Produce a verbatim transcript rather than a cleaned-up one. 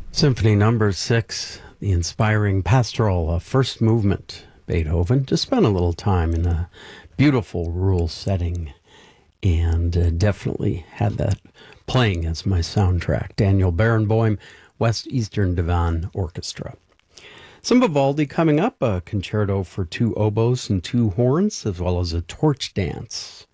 Symphony Number Six, the inspiring pastoral, a first movement, Beethoven. Just spent a little time in a beautiful rural setting, and uh, definitely had that playing as my soundtrack. Daniel Barenboim, West Eastern Divan Orchestra. Some Vivaldi coming up, a concerto for two oboes and two horns, as well as a torch dance.